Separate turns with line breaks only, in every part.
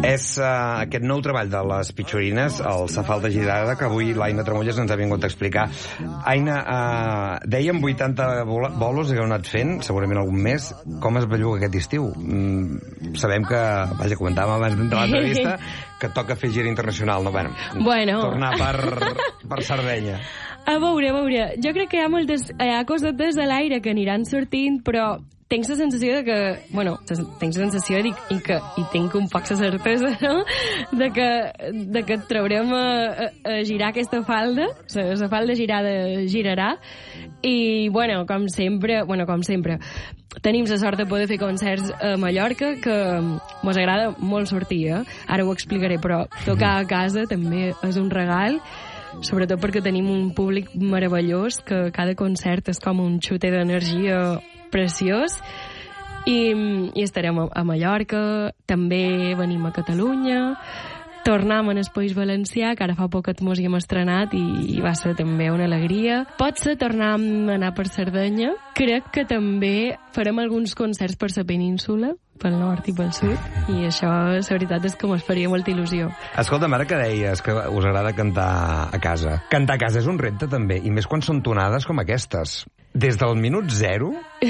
És aquest nou treball de les Pitxorines, el Safal de Girada, que avui l'Aina Tramulles ens ha vingut a explicar. Aina, dèiem 80 bolos que heu anat fent, segurament algun mes. Com es belluga aquest estiu? Sabem que, vaja, comentàvem abans d'entrar a l'entrevista, que toca fer gira internacional, no? Bueno. Tornar per Sardenya.
A veure, jo crec que hi ha cosetes a l'aire que aniran sortint, però tinc la sensació de que... Bueno, tinc la sensació i tinc un poc la certesa, no?, de que traurem a girar aquesta falda. La falda girada girarà. I, com sempre, tenim la sort de poder fer concerts a Mallorca, que mos agrada molt sortir, Ara ho explicaré, però tocar a casa també és un regal, sobretot perquè tenim un públic meravellós, que cada concert és com un xute d'energia preciós, i estarem a Mallorca, també venim a Catalunya, tornem en el País Valencià, que ara fa poc que mos hi hem estrenat i va ser també una alegria. Potser tornem a anar per Sardenya. Crec que també farem alguns concerts per la península, pel nord i pel sud, i això, la veritat, és que mos faria molta il·lusió.
Escolta'm, ara que deies que us agrada cantar a casa. Cantar a casa és un repte, també, i més quan són tonades com aquestes. Des del minut 0,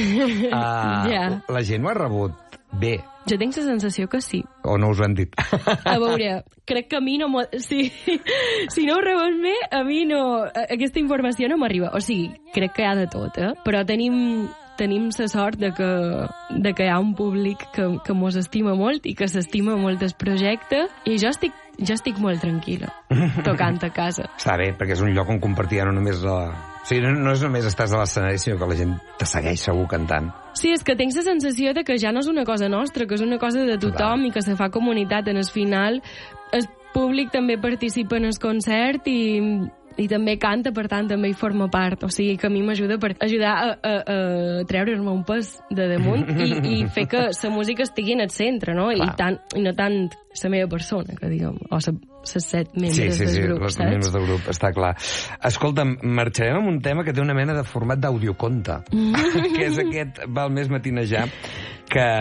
la gent ho ha rebut bé.
Jo tinc la sensació que sí.
O no us ho han dit?
A veure, crec que a mi no... Si no ho rebem bé, a mi no... Aquesta informació no m'arriba. O sigui, crec que hi ha de tot, Però tenim la sort de que hi ha un públic que mos estima molt i que s'estima molt el projecte, i jo estic molt tranquil·la tocant a casa.
Està bé, perquè és un lloc on compartir no només O sigui, no és només estàs a l'escenari, sinó que la gent te segueix segur cantant.
Sí, és que tinc la sensació de que ja no és una cosa nostra, que és una cosa de tothom i que se fa comunitat. En el final, el públic també participa en el concert i també canta, per tant també hi forma part. O sigui, que a mi m'ajuda per ajudar a treure'm un pes de damunt i fer que la música estigui en el centre, no? I no tant la meva persona, que diguem, o les 7 membres del grup,
saps? Sí, els membres del grup, està clar. Escolta'm, marxarem amb un tema que té una mena de format d'audioconte, que és aquest Val més matinejar, que